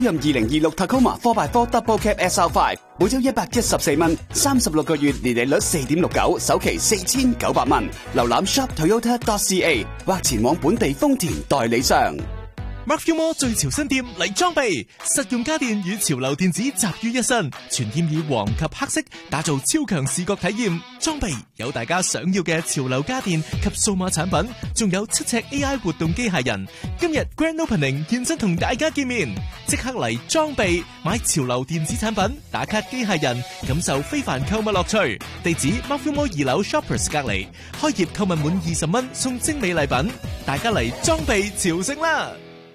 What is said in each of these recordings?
任2026 Tacoma 4x4 Double Cab SR5，每周114蚊，36個月年利率4.69%，首期4900蚊。瀏覽 shop.toyota.ca 或前往本地豐田代理商。 Mark More 最潮新店嚟裝備，實用家電與潮流電子集於一身，全店以黃及黑色打造超強視覺體驗。裝備有大家想要嘅潮流家電及數碼產品，仲有7尺 AI 活動機械人。今日 Grand Opening 現身同大家見面，即刻嚟裝備買潮流電子產品，打卡機械人，感受非凡購物樂趣。地址 Mark More 2樓 Shoppers 隔離，開業購物滿20蚊送精美禮品，大家嚟裝備朝聖啦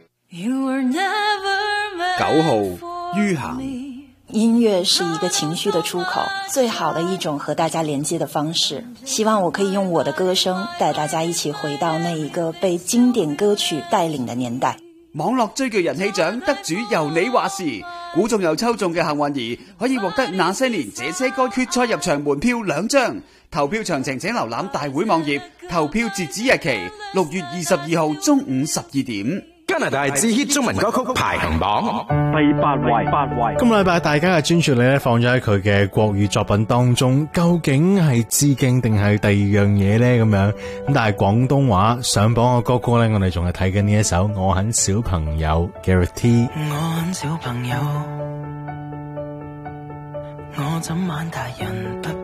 9號于涵， 音樂是一個情緒的出口，最好的一種和大家連接的方式。希望我可以用我的歌聲帶大家一起回到那一個被經典歌曲帶領的年代。 網絡追劇人氣獎得主由你話事，估中又抽中嘅幸運兒可以獲得那些年這些歌決賽入場門票2張。投票詳情請瀏覽大會網頁，投票截止日期6月22號中午12點。 加拿大至 hit 中文歌曲排行榜第8位。 今個禮拜大家嘅專注力咧放咗喺佢嘅國語作品當中，究竟係致敬定係第二樣嘢咧？咁樣咁，但係廣東話上榜嘅歌曲咧，我哋仲係睇緊呢一首《我很小朋友》Guarantee。 我很小朋友，我怎晚大人不